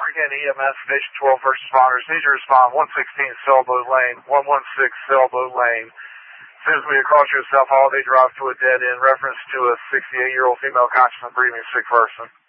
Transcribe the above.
again, EMS, Station 12 first responders. Need to respond 116 Sailboat Lane, 116 Sailboat Lane. As soon as we cross your South Holiday Drive to a dead end, reference to a 68-year-old female conscious and breathing sick person.